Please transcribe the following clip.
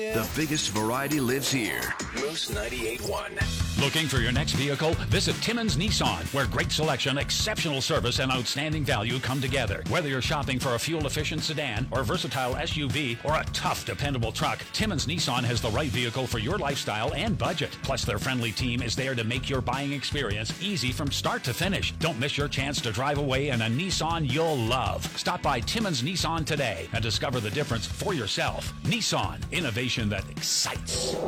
The biggest variety lives here. Moose 98.1. Looking for your next vehicle? Visit Timmons Nissan, where great selection, exceptional service, and outstanding value come together. Whether you're shopping for a fuel-efficient sedan or versatile SUV or a tough, dependable truck, Timmons Nissan has the right vehicle for your lifestyle and budget. Plus, their friendly team is there to make your buying experience easy from start to finish. Don't miss your chance to drive away in a Nissan you'll love. Stop by Timmons Nissan today and discover the difference for yourself. Nissan, innovation that excites.